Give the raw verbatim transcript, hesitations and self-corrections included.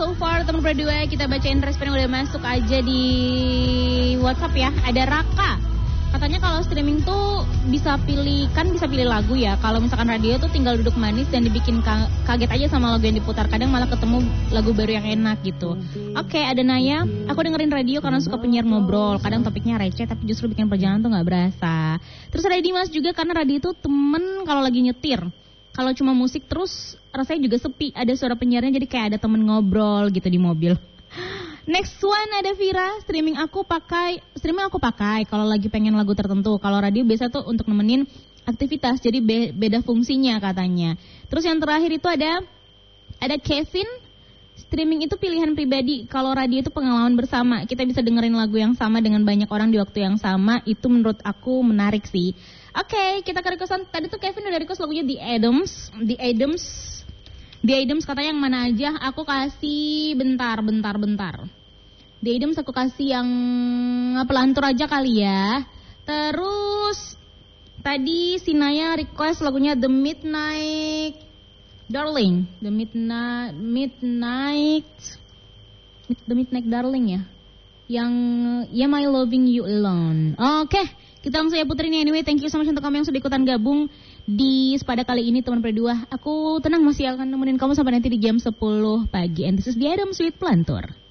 so far teman berdua kita bacain respon yang udah masuk aja di WhatsApp ya. Ada Raka. Katanya kalau streaming tuh bisa pilih, kan bisa pilih lagu ya. Kalau misalkan radio tuh tinggal duduk manis dan dibikin kaget aja sama lagu yang diputar. Kadang malah ketemu lagu baru yang enak gitu. Oke, okay, ada Naya. Aku dengerin radio karena suka penyiar ngobrol. Kadang topiknya receh tapi justru bikin perjalanan tuh gak berasa. Terus ada Dimas juga karena radio tuh temen kalau lagi nyetir. Kalau cuma musik terus rasanya juga sepi. Ada suara penyiarnya jadi kayak ada temen ngobrol gitu di mobil. Next one ada Vira, streaming aku pakai, streaming aku pakai kalau lagi pengen lagu tertentu. Kalau radio biasa tuh untuk nemenin aktivitas, jadi be- beda fungsinya katanya. Terus yang terakhir itu ada ada Kevin, streaming itu pilihan pribadi. Kalau radio itu pengalaman bersama, kita bisa dengerin lagu yang sama dengan banyak orang di waktu yang sama. Itu menurut aku menarik sih. Oke, okay, kita ke requestan. Tadi tuh Kevin udah request lagunya The Adams, The Adams. The Adams katanya yang mana aja, aku kasih bentar, bentar, bentar. The Adams aku kasih yang pelantur aja kali ya. Terus tadi si Naya request lagunya The Midnight Darling. The Midnight, Midnight, The Midnight Darling ya. Yang Yeah My Loving You Alone. Oke, okay, kita langsung ya puterin ya. Anyway, thank you so much untuk kamu yang sudah ikutan gabung di Sepada kali ini teman berdua. Aku tenang masih akan nemenin kamu sampai nanti di jam sepuluh pagi. And this is The Adams with Pelantur.